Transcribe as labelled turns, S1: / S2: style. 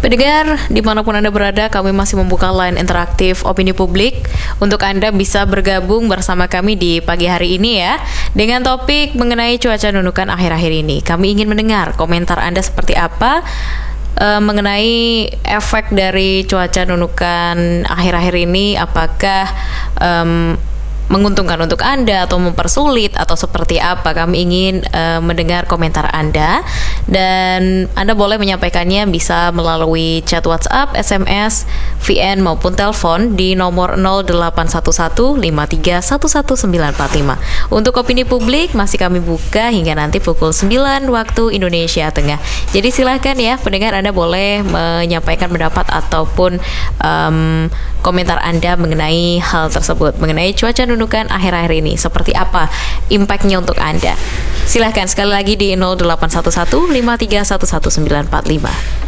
S1: Pendengar, dimanapun Anda berada, kami masih membuka line interaktif opini publik untuk Anda bisa bergabung bersama kami di pagi hari ini ya, dengan topik mengenai cuaca nunukan akhir-akhir ini. Kami ingin mendengar komentar Anda seperti apa mengenai efek dari cuaca nunukan akhir-akhir ini, apakah menguntungkan untuk Anda atau mempersulit atau seperti apa. Kami ingin mendengar komentar Anda, dan Anda boleh menyampaikannya bisa melalui chat WhatsApp, SMS, VN maupun telepon di nomor 081153111945. Untuk opini publik masih kami buka hingga nanti pukul 9 waktu Indonesia Tengah. Jadi silahkan ya pendengar, Anda boleh menyampaikan pendapat ataupun komentar Anda mengenai hal tersebut, mengenai cuaca nunukan akhir-akhir ini, seperti apa impact-nya untuk Anda. Silahkan sekali lagi di 081153111945.